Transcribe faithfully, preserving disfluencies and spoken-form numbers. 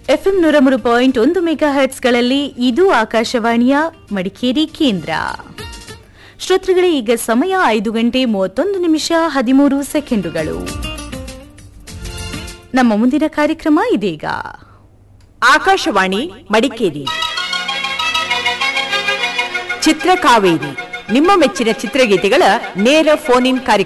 FM ನೂರ ಮೂರು point ಒಂದು ಮೆಗಾ ಹರ್ಟ್ಸ್ಗಳಲ್ಲಿ ಇದು ಆಕಾಶವಾಣಿಯ ಮಡಿಕೇರಿ ಕೇಂದ್ರ. ಶ್ರೋತೃಗಳೇ, ಈಗ ಸಮಯ ಐದು ಗಂಟೆ ಮೂವತ್ತೊಂದು ನಿಮಿಷ ಹದಿಮೂರು ಸೆಕೆಂಡುಗಳು. ನಮ್ಮ ಮುಂದಿನ ಕಾರ್ಯಕ್ರಮ ಇದೀಗ. ಆಕಾಶವಾಣಿ ಮಡಿಕೇರಿ ಚಿತ್ರಕಾವೇರಿ, ನಿಮ್ಮ ಮೆಚ್ಚಿನ ಚಿತ್ರಗೀತೆಗಳ ನೇರ ಫೋನ್ ಇನ್ ಕಾರ್ಯಕ್ರಮ.